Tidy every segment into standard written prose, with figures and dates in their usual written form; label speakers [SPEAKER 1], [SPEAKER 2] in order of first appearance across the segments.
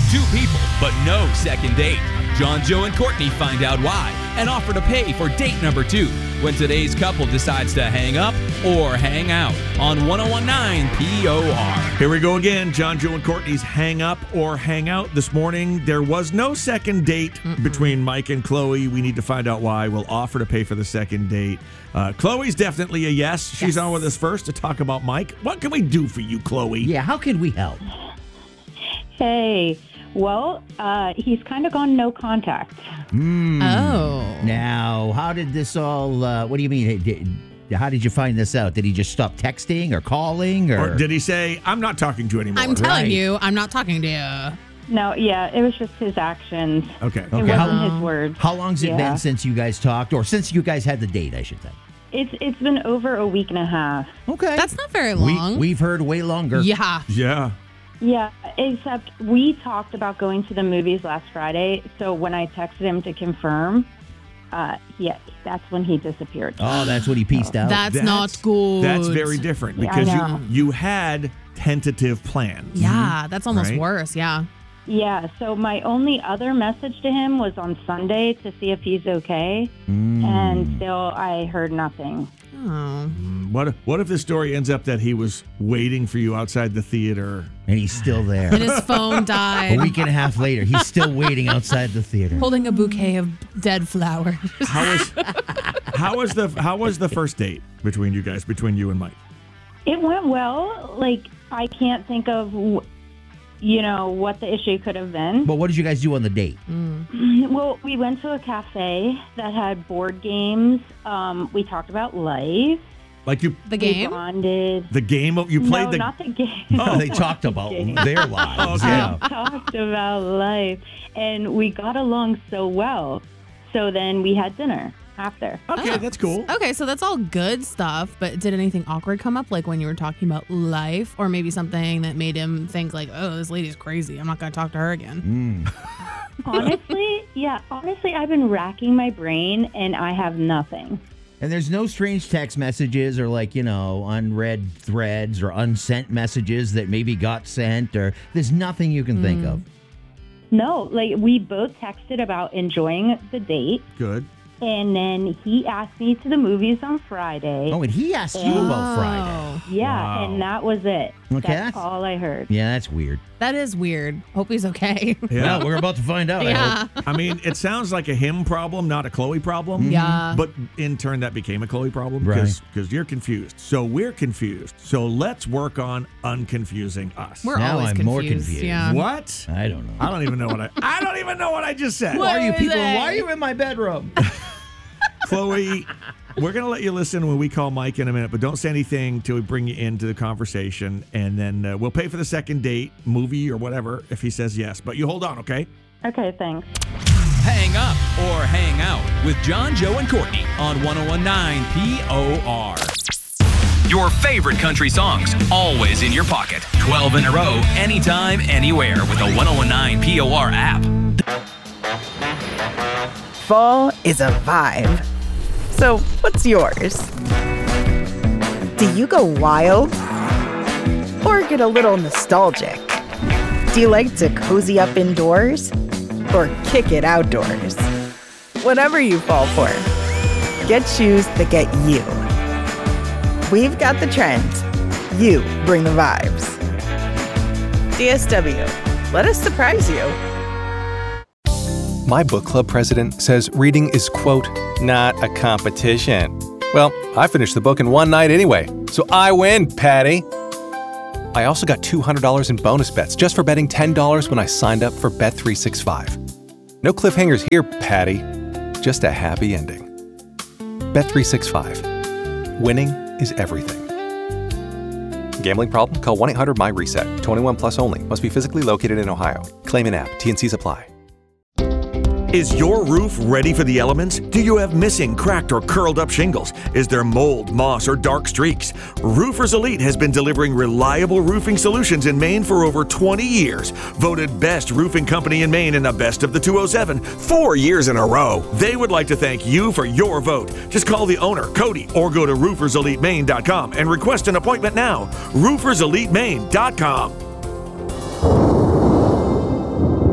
[SPEAKER 1] Two people, but no second date. John, Joe, and Courtney find out why and offer to pay for date number 2 when today's couple decides to hang up or hang out on 101.9 POR.
[SPEAKER 2] Here we go again. John, Joe, and Courtney's Hang Up or Hang Out. This morning, there was no second date between Mike and Chloe. We need to find out why. We'll offer to pay for the second date. Chloe's definitely a yes. She's on with us first to talk about Mike. What can we do for you, Chloe?
[SPEAKER 3] Yeah, how can we help?
[SPEAKER 4] Hey, well, he's kind of gone no contact.
[SPEAKER 5] Oh.
[SPEAKER 3] Now, how did this all, what do you mean? How did you find this out? Did he just stop texting or calling?
[SPEAKER 2] Or did he say, I'm not talking to you anymore?
[SPEAKER 5] I'm telling you, I'm not talking to you.
[SPEAKER 4] No, yeah, it was just his actions.
[SPEAKER 2] Okay.
[SPEAKER 4] It wasn't his words.
[SPEAKER 3] How long's it been since you guys talked? Or since you guys had the date, I should say?
[SPEAKER 4] It's been over a week and a half.
[SPEAKER 3] Okay.
[SPEAKER 5] That's not very long.
[SPEAKER 3] We've heard way longer.
[SPEAKER 5] Yeah.
[SPEAKER 2] Yeah.
[SPEAKER 4] Yeah, except we talked about going to the movies last Friday, so when I texted him to confirm, that's when he disappeared.
[SPEAKER 3] Oh, that's when he pieced out?
[SPEAKER 5] That's not good.
[SPEAKER 2] That's very different because you had tentative plans.
[SPEAKER 5] Yeah, that's almost worse, yeah.
[SPEAKER 4] Yeah, so my only other message to him was on Sunday to see if he's okay, and still I heard nothing.
[SPEAKER 5] Oh.
[SPEAKER 2] What if the story ends up that he was waiting for you outside the theater?
[SPEAKER 3] And he's still there.
[SPEAKER 5] And his phone died.
[SPEAKER 3] A week and a half later, he's still waiting outside the theater.
[SPEAKER 5] Holding a bouquet of dead flowers.
[SPEAKER 2] How was the first date between you guys, between you and Mike?
[SPEAKER 4] It went well. Like, I can't think of, what the issue could have been.
[SPEAKER 3] But what did you guys do on the date?
[SPEAKER 4] Well, we went to a cafe that had board games. We talked about life.
[SPEAKER 2] Like
[SPEAKER 5] the game?
[SPEAKER 4] We bonded.
[SPEAKER 2] The game you played?
[SPEAKER 4] No, not the game.
[SPEAKER 3] Oh, they talked about their lives.
[SPEAKER 2] Okay.
[SPEAKER 3] Yeah.
[SPEAKER 4] We talked about life, and we got along so well. So then we had dinner after.
[SPEAKER 2] Okay, that's cool.
[SPEAKER 5] Okay, so that's all good stuff, but did anything awkward come up, like when you were talking about life, or maybe something that made him think like, oh, this lady's crazy, I'm not going to talk to her again?
[SPEAKER 4] Honestly, I've been racking my brain, and I have nothing.
[SPEAKER 3] And there's no strange text messages or unread threads or unsent messages that maybe got sent, or there's nothing you can think of.
[SPEAKER 4] No, we both texted about enjoying the date.
[SPEAKER 2] Good.
[SPEAKER 4] And then he asked me to the movies on Friday.
[SPEAKER 3] Oh, and he asked you about Friday.
[SPEAKER 4] Yeah,
[SPEAKER 2] Wow.
[SPEAKER 4] and that was it.
[SPEAKER 3] Okay,
[SPEAKER 4] That's all I heard.
[SPEAKER 3] Yeah, that's weird.
[SPEAKER 5] That is weird. Hope he's okay.
[SPEAKER 2] Yeah.
[SPEAKER 3] Well, we're about to find out.
[SPEAKER 5] Yeah.
[SPEAKER 2] I mean, it sounds like a him problem, not a Chloe problem.
[SPEAKER 5] Yeah.
[SPEAKER 2] But in turn, that became a Chloe problem
[SPEAKER 3] Right.
[SPEAKER 2] because you're confused. So we're confused. So let's work on unconfusing us.
[SPEAKER 5] We're
[SPEAKER 3] Now
[SPEAKER 5] always
[SPEAKER 3] I'm
[SPEAKER 5] confused.
[SPEAKER 3] more confused.
[SPEAKER 5] Yeah.
[SPEAKER 2] What?
[SPEAKER 3] I don't know.
[SPEAKER 2] I don't even know what I just said.
[SPEAKER 3] Why are you
[SPEAKER 5] What
[SPEAKER 3] people?
[SPEAKER 5] is it?
[SPEAKER 3] Why are you in my bedroom?
[SPEAKER 2] Chloe, we're going to let you listen when we call Mike in a minute, but don't say anything till we bring you into the conversation, and then we'll pay for the second date, movie, or whatever, if he says yes. But you hold on, okay?
[SPEAKER 4] Okay, thanks.
[SPEAKER 1] Hang up or hang out with John, Joe, and Courtney on 101.9 POR. Your favorite country songs, always in your pocket. 12 in a row, anytime, anywhere with the 101.9 POR app.
[SPEAKER 6] Fall is a vibe. So, what's yours? Do you go wild? Or get a little nostalgic? Do you like to cozy up indoors? Or kick it outdoors? Whatever you fall for, get shoes that get you. We've got the trends. You bring the vibes. DSW, let us surprise you.
[SPEAKER 7] My book club president says reading is, quote, not a competition. Well, I finished the book in one night anyway, so I win, Patty. I also got $200 in bonus bets just for betting $10 when I signed up for Bet365. No cliffhangers here, Patty. Just a happy ending. Bet365. Winning is everything. Gambling problem? Call 1-800-MY-RESET. 21 plus only. Must be physically located in Ohio. Claim in app. T&Cs apply.
[SPEAKER 2] Is your roof ready for the elements? Do you have missing, cracked, or curled up shingles? Is there mold, moss, or dark streaks? Roofers Elite has been delivering reliable roofing solutions in Maine for over 20 years. Voted best roofing company in Maine in the Best of the 207 4 years in a row. They would like to thank you for your vote. Just call the owner, Cody, or go to rooferselitemaine.com and request an appointment now. rooferselitemaine.com.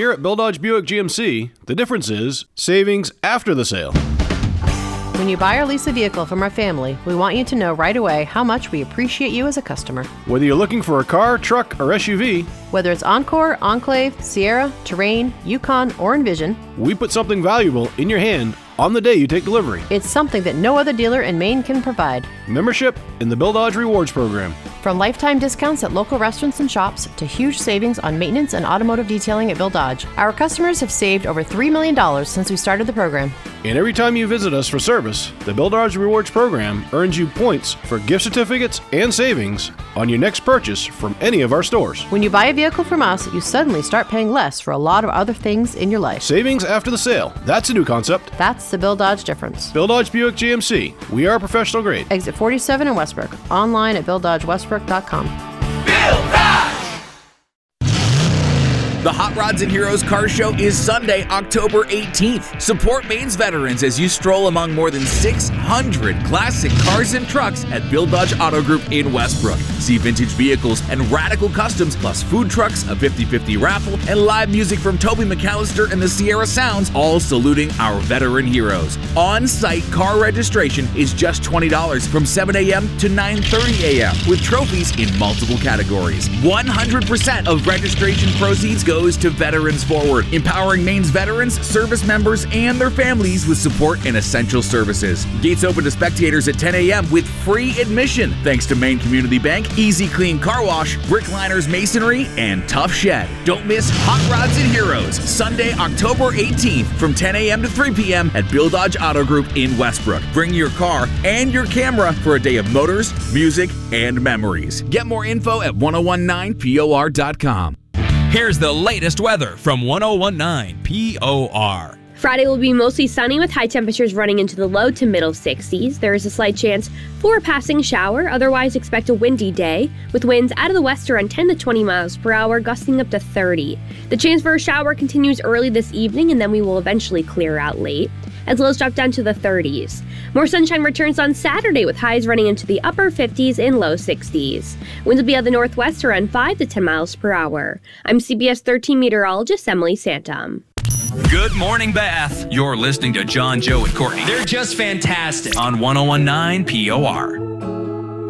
[SPEAKER 8] Here at Bill Dodge Buick GMC, the difference is savings after the sale.
[SPEAKER 9] When you buy or lease a vehicle from our family, we want you to know right away how much we appreciate you as a customer.
[SPEAKER 8] Whether you're looking for a car, truck, or SUV,
[SPEAKER 9] whether it's Encore, Enclave, Sierra, Terrain, Yukon, or Envision,
[SPEAKER 8] we put something valuable in your hand on the day you take delivery.
[SPEAKER 9] It's something that no other dealer in Maine can provide.
[SPEAKER 8] Membership in the Bill Dodge Rewards Program.
[SPEAKER 9] From lifetime discounts at local restaurants and shops to huge savings on maintenance and automotive detailing at Bill Dodge, our customers have saved over $3 million since we started the program.
[SPEAKER 8] And every time you visit us for service, the Bill Dodge Rewards Program earns you points for gift certificates and savings on your next purchase from any of our stores.
[SPEAKER 9] When you buy a vehicle from us, you suddenly start paying less for a lot of other things in your life.
[SPEAKER 8] Savings after the sale. That's a new concept.
[SPEAKER 9] That's the Bill Dodge difference.
[SPEAKER 8] Bill Dodge Buick GMC. We are professional grade.
[SPEAKER 9] Exit 47 in Westbrook. Online at BillDodgeWestbrook.com.
[SPEAKER 1] Bill Dodge! The Hot Rods and Heroes Car Show is Sunday, October 18th. Support Maine's veterans as you stroll among more than 600 classic cars and trucks at Bill Dodge Auto Group in Westbrook. See vintage vehicles and radical customs, plus food trucks, a 50-50 raffle, and live music from Toby McAllister and the Sierra Sounds, all saluting our veteran heroes. On-site car registration is just $20 from 7 a.m. to 9:30 a.m. with trophies in multiple categories. 100% of registration proceeds goes to Veterans Forward, empowering Maine's veterans, service members, and their families with support and essential services. Gates open to spectators at 10 a.m. with free admission, thanks to Maine Community Bank, Easy Clean Car Wash, Brickliners Masonry, and Tough Shed. Don't miss Hot Rods and Heroes, Sunday, October 18th from 10 a.m. to 3 p.m. at Bill Dodge Auto Group in Westbrook. Bring your car and your camera for a day of motors, music, and memories. Get more info at 1019por.com. Here's the latest weather from 1019 POR.
[SPEAKER 10] Friday will be mostly sunny with high temperatures running into the low to middle 60s. There is a slight chance for a passing shower. Otherwise, expect a windy day with winds out of the west around 10 to 20 miles per hour, gusting up to 30. The chance for a shower continues early this evening, and then we will eventually clear out late as lows drop down to the 30s. More sunshine returns on Saturday with highs running into the upper 50s and low 60s. Winds will be out of the northwest around 5 to 10 miles per hour. I'm CBS 13 meteorologist Emily Santom.
[SPEAKER 1] Good morning, Bath. You're listening to John, Joe, and Courtney.
[SPEAKER 11] They're just fantastic.
[SPEAKER 1] On 1019 POR.